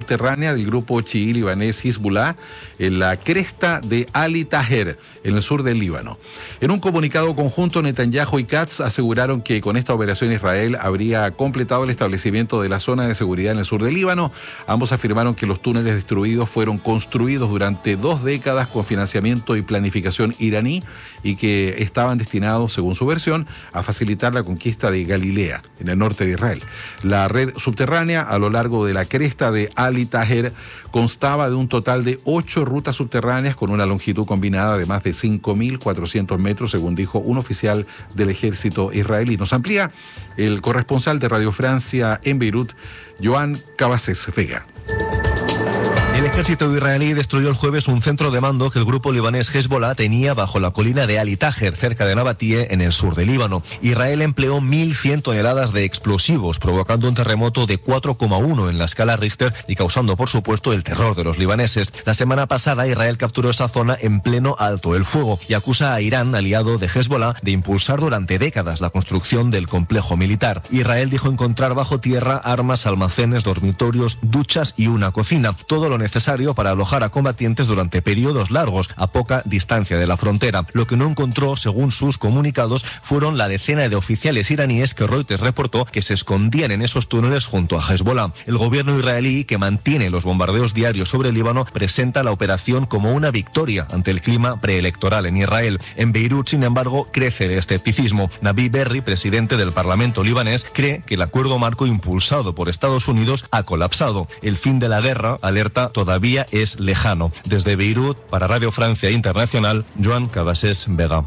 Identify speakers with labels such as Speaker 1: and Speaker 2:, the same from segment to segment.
Speaker 1: subterránea del grupo chií libanés Hezbollah en la cresta de Ali Taher, en el sur del Líbano. En un comunicado conjunto, Netanyahu y Katz aseguraron que con esta operación Israel habría completado el establecimiento de la zona de seguridad en el sur del Líbano. Ambos afirmaron que los túneles destruidos fueron construidos durante 2 décadas con financiamiento y planificación iraní y que estaban destinados, según su versión, a facilitar la conquista de Galilea, en el norte de Israel. La red subterránea a lo largo de la cresta de Ali Taher constaba de un total de 8 rutas subterráneas con una longitud combinada de más de 5.400 metros, según dijo un oficial del ejército israelí. Nos amplía el corresponsal de Radio Francia en Beirut, Joan Cabasés Vega.
Speaker 2: El ejército israelí destruyó el jueves un centro de mando que el grupo libanés Hezbollah tenía bajo la colina de Ali Taher, cerca de Nabatie, en el sur de Líbano. Israel empleó 1.100 toneladas de explosivos, provocando un terremoto de 4,1 en la escala Richter y causando, por supuesto, el terror de los libaneses. La semana pasada, Israel capturó esa zona en pleno alto el fuego y acusa a Irán, aliado de Hezbollah, de impulsar durante décadas la construcción del complejo militar. Israel dijo encontrar bajo tierra armas, almacenes, dormitorios, duchas y una cocina. Todo lo necesario para alojar a combatientes durante periodos largos a poca distancia de la frontera. Lo que no encontró, según sus comunicados, fueron la decena de oficiales iraníes que Reuters reportó que se escondían en esos túneles junto a Hezbollah. El gobierno israelí, que mantiene los bombardeos diarios sobre el Líbano, presenta la operación como una victoria ante el clima preelectoral en Israel. En Beirut, sin embargo, crece el escepticismo. Nabi Berri, presidente del Parlamento libanés, cree que el acuerdo marco impulsado por Estados Unidos ha colapsado. El fin de la guerra, alerta, todavía es lejano. Desde Beirut, para Radio Francia Internacional, Joan Cabasés Vega.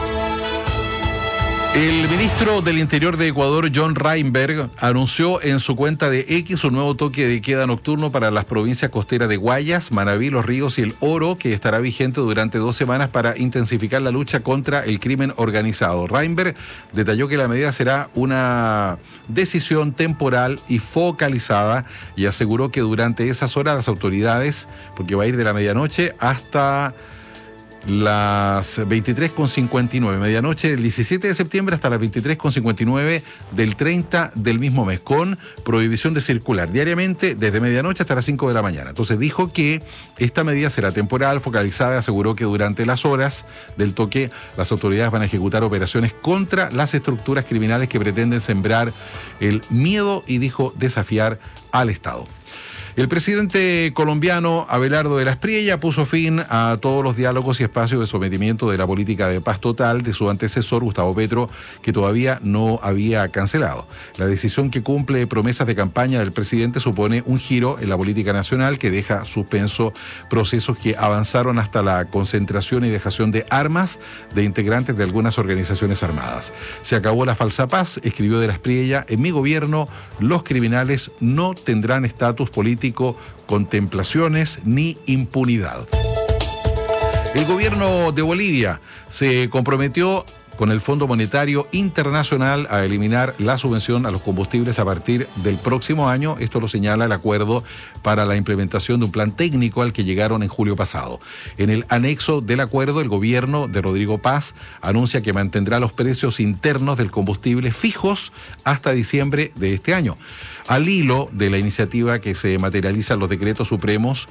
Speaker 1: El ministro del Interior de Ecuador, John Reinberg, anunció en su cuenta de X un nuevo toque de queda nocturno para las provincias costeras de Guayas, Manabí, Los Ríos y El Oro, que estará vigente durante 2 semanas para intensificar la lucha contra el crimen organizado. Reinberg detalló que la medida será una decisión temporal y focalizada y aseguró que durante esas horas las autoridades, porque va a ir de la medianoche hasta las 23:59, medianoche del 17 de septiembre hasta las 23:59 del 30 del mismo mes, con prohibición de circular diariamente desde medianoche hasta las 5 de la mañana. Entonces dijo que esta medida será temporal, focalizada, aseguró que durante las horas del toque las autoridades van a ejecutar operaciones contra las estructuras criminales que pretenden sembrar el miedo y dijo desafiar al Estado. El presidente colombiano Abelardo de la Espriella puso fin a todos los diálogos y espacios de sometimiento de la política de paz total de su antecesor Gustavo Petro, que todavía no había cancelado. La decisión, que cumple promesas de campaña del presidente, supone un giro en la política nacional que deja suspenso procesos que avanzaron hasta la concentración y dejación de armas de integrantes de algunas organizaciones armadas. Se acabó la falsa paz, escribió de la Espriella. En mi gobierno, los criminales no tendrán estatus político, contemplaciones ni impunidad. El gobierno de Bolivia se comprometió con el Fondo Monetario Internacional a eliminar la subvención a los combustibles a partir del próximo año. Esto lo señala el acuerdo para la implementación de un plan técnico al que llegaron en julio pasado. En el anexo del acuerdo, el gobierno de Rodrigo Paz anuncia que mantendrá los precios internos del combustible fijos hasta diciembre de este año. Al hilo de la iniciativa que se materializa en los decretos supremos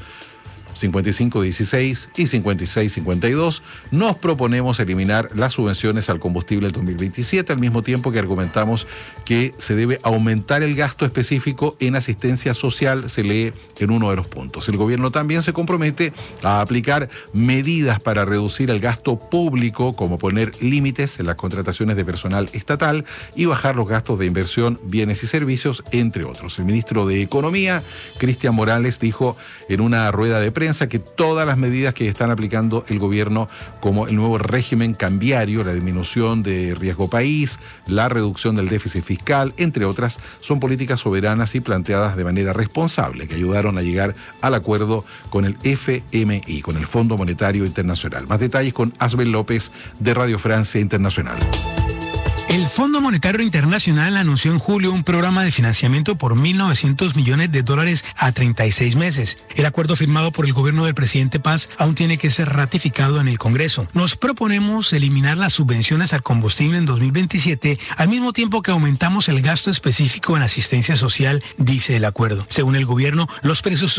Speaker 1: 5516 y 5652, nos proponemos eliminar las subvenciones al combustible del 2027, al mismo tiempo que argumentamos que se debe aumentar el gasto específico en asistencia social, se lee en uno de los puntos. El gobierno también se compromete a aplicar medidas para reducir el gasto público, como poner límites en las contrataciones de personal estatal y bajar los gastos de inversión, bienes y servicios, entre otros. El ministro de Economía, Cristian Morales, dijo en una rueda de prensa que todas las medidas que están aplicando el gobierno, como el nuevo régimen cambiario, la disminución de riesgo país, la reducción del déficit fiscal, entre otras, son políticas soberanas y planteadas de manera responsable, que ayudaron a llegar al acuerdo con el FMI, con el Fondo Monetario Internacional. Más detalles con Asbel López de Radio Francia Internacional.
Speaker 3: El Fondo Monetario Internacional anunció en julio un programa de financiamiento por $1.900 millones a 36 meses. El acuerdo firmado por el gobierno del presidente Paz aún tiene que ser ratificado en el Congreso. Nos proponemos eliminar las subvenciones al combustible en 2027, al mismo tiempo que aumentamos el gasto específico en asistencia social, dice el acuerdo. Según el gobierno, los precios